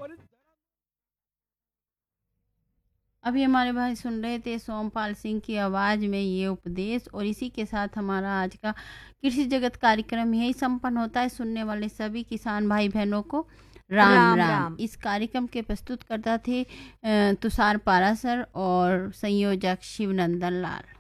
अभी हमारे भाई सुन रहे थे सोमपाल सिंह की आवाज़ में ये उपदेश, और इसी के साथ हमारा आज का कृषि जगत कार्यक्रम यही संपन्न होता है। सुनने वाले सभी किसान भाई बहनों को राम राम राम। राम। इस कार्यक्रम के प्रस्तुतकर्ता थे तुषार पारासर और संयोजक शिवनंदन लाल।